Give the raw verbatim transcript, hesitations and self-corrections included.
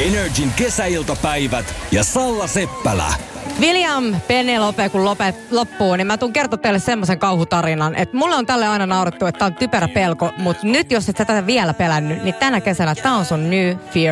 Energin kesäiltapäivät ja Salla Seppälä. William Penelope, kun lope, loppuu, niin mä tuun kertoa teille semmoisen kauhutarinan, että mulle on tälle aina naurettu, että tää on typerä pelko, mutta nyt jos et sä tätä vielä pelännyt, niin tänä kesänä tää on sun new fear.